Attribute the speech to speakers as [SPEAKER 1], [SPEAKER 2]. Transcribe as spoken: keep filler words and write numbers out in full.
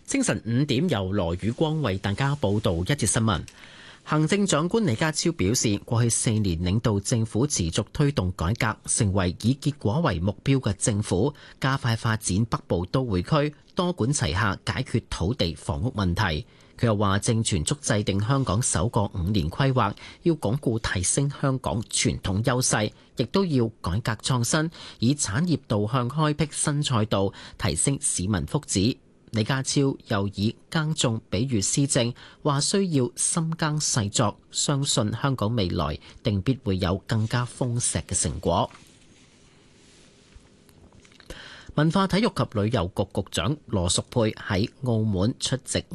[SPEAKER 1] 清晨五點，由羅宇光為大家報道一節新聞。行政長官李家超表示，過去四年領導政府持續推動改革，成為以結果為目標嘅政府，加快發展北部都會區，多管齊下解決土地房屋問題。佢又話正全速制定香港首個五年規劃，要鞏固提升香港傳統優勢，亦都要改革創新，以產業導向開闢新賽道，提升市民福祉。李家超又以耕種比喻施政，話需要深耕細作，相信香港未來定必會有更加豐碩嘅成果。文化體育及旅遊局局長羅淑佩喺澳門出席